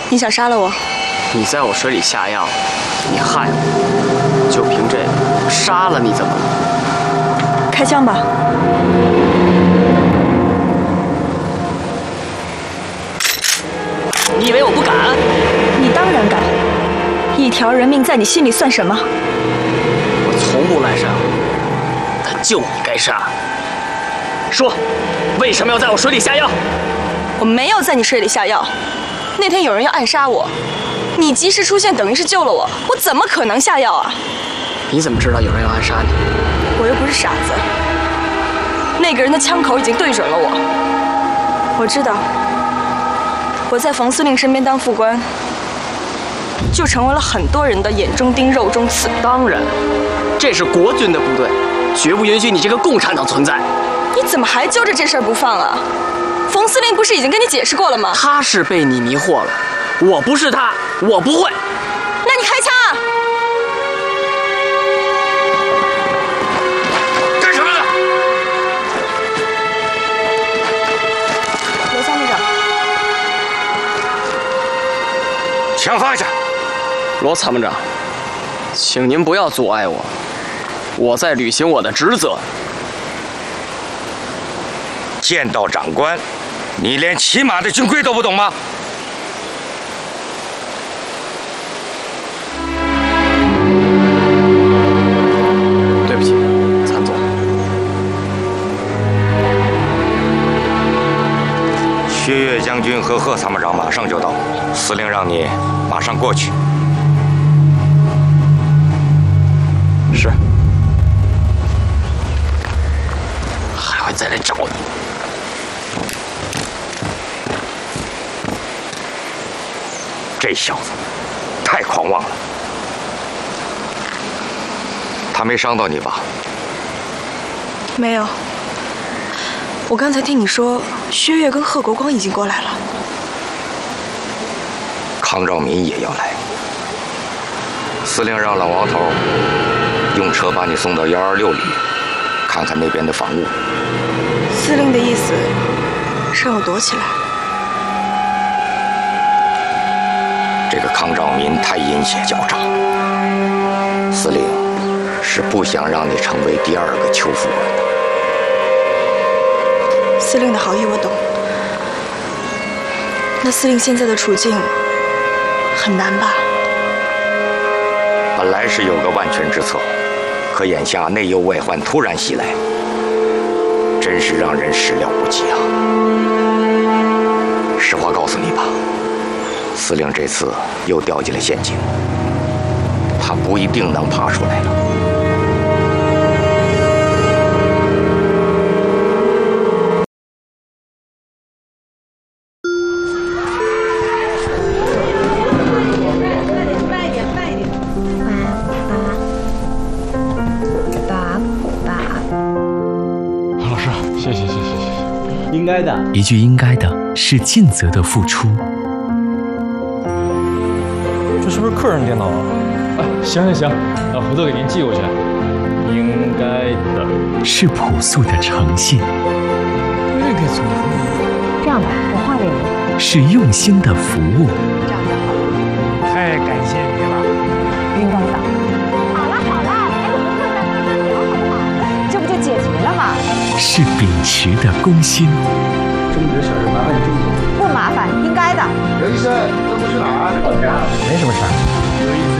你想杀了我？ 你在我水里下药，你害我，就凭这个杀了你怎么了？ 开枪吧！ 你以为我不敢？ 你当然敢！一条人命在你心里算什么？ 我从不滥杀，但就你该杀。说，为什么要在我水里下药？ 我没有在你水里下药。那天有人要暗杀我，你及时出现，等于是救了我。我怎么可能下药啊？ 你怎么知道有人要暗杀你？ 我又不是傻子。那个人的枪口已经对准了我。我知道，我在冯司令身边当副官，就成为了很多人的眼中钉、肉中刺。 当然，这是国军的部队，绝不允许你这个共产党存在。 你怎么还揪着这事儿不放啊？冯司令不是已经跟你解释过了吗？ 他是被你迷惑了，我不是他，我不会。 那你开枪啊！ 干什么？ 罗参谋长， 枪放下！ 罗参谋长，请您不要阻碍我，我在履行我的职责。 见到长官，你连起码的军规都不懂吗？ 对不起，参总。 薛岳将军和贺参谋长马上就到，司令让你马上过去。 是。还会再来找你。 这小子太狂妄了，他没伤到你吧？ 没有。我刚才听你说，薛岳跟贺国光已经过来了。 康兆民也要来。司令让老王头用车把你送到126旅，看看那边的防务。 司令的意思是让我躲起来。 这个康兆民太阴险狡诈，司令是不想让你成为第二个邱福文。 司令的好意我懂，那司令现在的处境很难吧？ 本来是有个万全之策，可眼下内忧外患突然袭来，真是让人始料不及啊！实话告诉你吧，司令这次又掉进了陷阱，他不一定能爬出来了。 老师，谢谢。 应该的， 一句应该的是尽责的付出。 这是不是客人电脑啊？行，回头给您寄过去。应该的是朴素的诚信。 这样吧，我画给你。 是用心的服务。 这样就好。 太感谢你了。 应该的。好了，哎，我们困在那儿聊好不好？这不就解决了吗？ 是秉持的公心。 中职小事麻烦你注意。 不麻烦，应该的。 刘医生，这不是哪儿？ 没什么事儿。 有一次